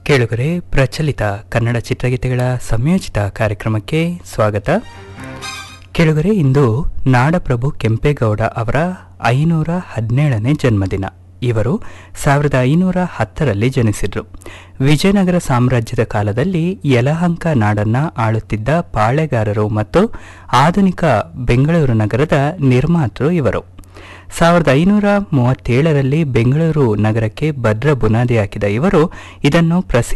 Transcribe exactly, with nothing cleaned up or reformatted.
ಕೇಳುಗರೆ, ಪ್ರಚಲಿತ ಕನ್ನಡ ಚಿತ್ರಗೀತೆಗಳ ಸಂಯೋಜಿತ ಕಾರ್ಯಕ್ರಮಕ್ಕೆ ಸ್ವಾಗತ. ಕೇಳುಗರೆ, ಇಂದು ನಾಡಪ್ರಭು ಕೆಂಪೇಗೌಡ ಅವರ ಐನೂರ ಹದಿನೇಳನೇ ಜನ್ಮದಿನ. ಇವರು ಸಾವಿರದ ಐನೂರ ಹತ್ತರಲ್ಲಿ ಜನಿಸಿದ್ರು. ವಿಜಯನಗರ ಸಾಮ್ರಾಜ್ಯದ ಕಾಲದಲ್ಲಿ ಯಲಹಂಕ ನಾಡನ್ನ ಆಳುತ್ತಿದ್ದ ಪಾಳೆಗಾರರು ಮತ್ತು ಆಧುನಿಕ ಬೆಂಗಳೂರು ನಗರದ ನಿರ್ಮಾತೃ ಇವರು. ಸಾವಿರದ ಐನೂರ ಮೂವತ್ತೇಳರಲ್ಲಿ ಬೆಂಗಳೂರು ನಗರಕ್ಕೆ ಭದ್ರ ಬುನಾದಿ ಹಾಕಿದ ಇವರು ಇದನ್ನು ಪ್ರಸಿದ್ಧ